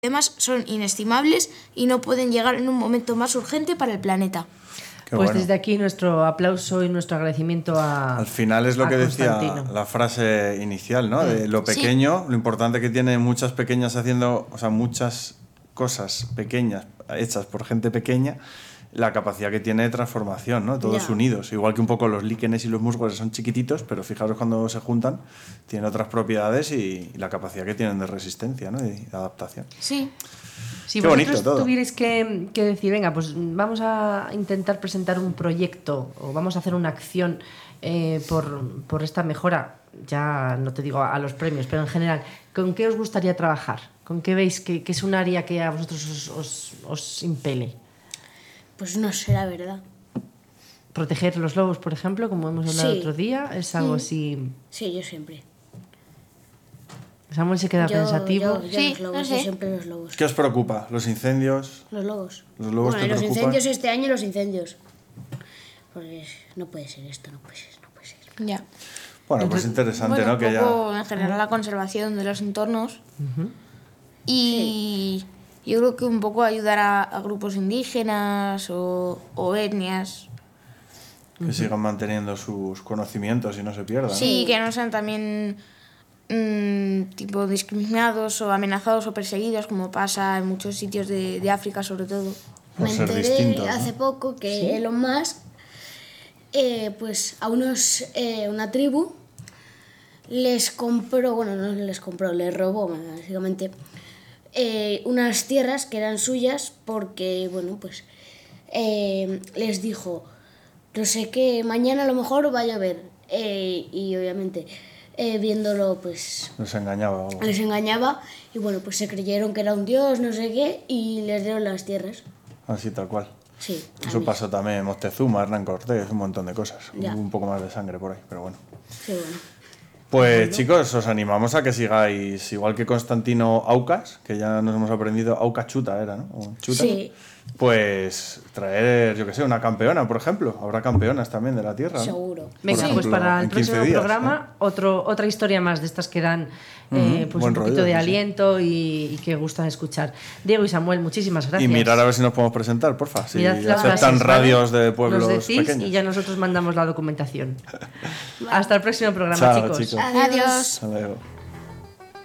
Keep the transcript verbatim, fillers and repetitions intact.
Además, son inestimables y no pueden llegar en un momento más urgente para el planeta. Qué pues bueno. desde aquí nuestro aplauso y nuestro agradecimiento a Al final es lo a que decía Constantino. la frase inicial, ¿no? De lo pequeño, sí. Lo importante que tiene muchas pequeñas haciendo, o sea, muchas cosas pequeñas hechas por gente pequeña, la capacidad que tiene de transformación, ¿no? Todos yeah. unidos. Igual que un poco los líquenes y los musgos son chiquititos, pero fijaros cuando se juntan, tienen otras propiedades y, y la capacidad que tienen de resistencia, ¿no? Y de adaptación. Sí. Si Qué vosotros todo. tuvierais que, que decir, venga, pues vamos a intentar presentar un proyecto o vamos a hacer una acción eh, por, por esta mejora, ya no te digo a los premios, pero en general, ¿con qué os gustaría trabajar? ¿Con qué veis que, que es un área que a vosotros os, os, os impele? Pues no sé, la verdad. Proteger los lobos, por ejemplo, como hemos hablado sí. otro día, es algo sí. así... Sí, yo siempre. Samuel se queda yo, pensativo. Yo, yo sí, los lobos, no sé. yo siempre los lobos. ¿Qué os preocupa? ¿Los incendios? Los lobos. ¿Los lobos bueno, te los preocupan? incendios este año, los incendios. Porque no puede ser esto, no puede ser, no puede ser. Ya. Bueno, pues interesante, bueno, ¿no? Que un poco ya... en general la conservación de los entornos. Uh-huh. Y sí. yo creo que un poco ayudar a, a grupos indígenas o, o etnias. Que uh-huh. sigan manteniendo sus conocimientos y no se pierdan. Sí, ¿no? que no sean también mmm, tipo discriminados o amenazados o perseguidos, como pasa en muchos sitios de, de África, sobre todo. Por Me ser enteré distintos, ¿no? hace poco que ¿Sí? Elon Musk, eh, pues a unos, eh, una tribu les compró, bueno, no les compró, les robó básicamente eh, unas tierras que eran suyas porque, bueno, pues eh, les dijo, no sé qué, mañana a lo mejor va a llover eh, y obviamente eh, viéndolo pues les engañaba algo. les engañaba y bueno, pues se creyeron que era un dios, no sé qué, y les dieron las tierras. Así tal cual. Sí, eso pasó también en Moctezuma, Hernán Cortés, un montón de cosas. Ya. Hubo un poco más de sangre por ahí, pero bueno. Sí, bueno. Pues bueno. chicos, os animamos a que sigáis, igual que Constantino Aucas, que ya nos hemos aprendido, Aucas Chuta era, ¿no? O Chuta. Sí. Pues traer, yo que sé, una campeona, por ejemplo. Habrá campeonas también de la Tierra, ¿no? Seguro. Venga, ejemplo, pues para el en quince próximo días, programa ¿eh? otro, otra historia más de estas que dan eh, Uh-huh. pues Buen un poquito rollo, de sí, aliento y, y que gustan escuchar. Diego y Samuel, muchísimas gracias. Y mirar a ver si nos podemos presentar, porfa. Si Mirad las aceptan bases, radios ¿vale? de pueblos Nos decís pequeños. y ya nosotros mandamos la documentación. Hasta el próximo programa, Chao, chicos. chicos. Adiós. Hasta luego.